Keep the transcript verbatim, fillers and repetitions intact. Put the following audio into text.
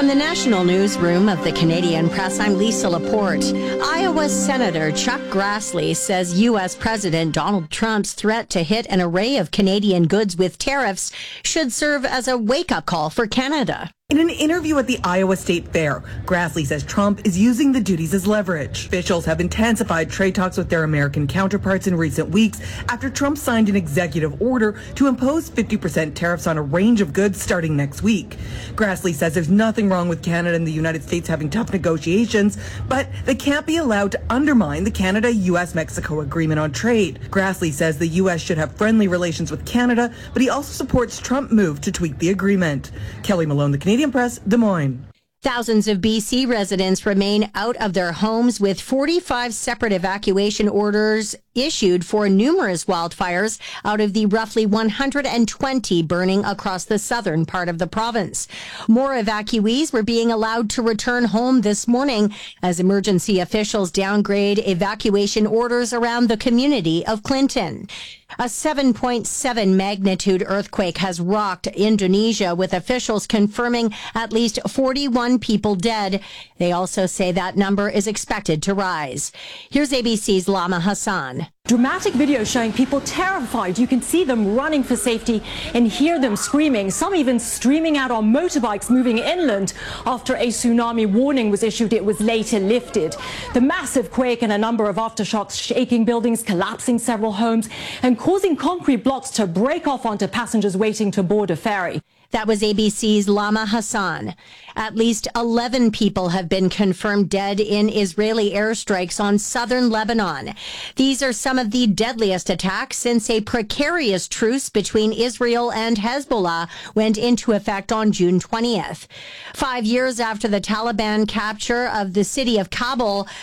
From the National Newsroom of the Canadian Press, I'm Lisa Laporte. Iowa Senator Chuck Grassley says U S. President Donald Trump's threat to hit an array of Canadian goods with tariffs should serve as a wake-up call for Canada. In an interview at the Iowa State Fair, Grassley says Trump is using the duties as leverage. Officials have intensified trade talks with their American counterparts in recent weeks after Trump signed an executive order to impose fifty percent tariffs on a range of goods starting next week. Grassley says there's nothing wrong with Canada and the United States having tough negotiations, but they can't be allowed to undermine the Canada-U S Mexico agreement on trade. Grassley says the U S should have friendly relations with Canada, but he also supports Trump's move to tweak the agreement. Kelly Malone, the Canadian Press, Des Moines. Thousands of B C residents remain out of their homes with forty-five separate evacuation orders issued for numerous wildfires out of the roughly one hundred twenty burning across the southern part of the province. More evacuees were being allowed to return home this morning as emergency officials downgrade evacuation orders around the community of Clinton. A seven point seven magnitude earthquake has rocked Indonesia, with officials confirming at least forty-one people dead. They also say that number is expected to rise. Here's A B C's Lama Hassan. Dramatic video showing people terrified. You can see them running for safety and hear them screaming, some even streaming out on motorbikes moving inland after a tsunami warning was issued. It was later lifted. The massive quake and a number of aftershocks shaking buildings, collapsing several homes, and causing concrete blocks to break off onto passengers waiting to board a ferry. That was A B C's Lama Hassan. At least eleven people have been confirmed dead in Israeli airstrikes on southern Lebanon. These are some of the deadliest attacks since a precarious truce between Israel and Hezbollah went into effect on June twentieth. Five years after the Taliban capture of the city of Kabul,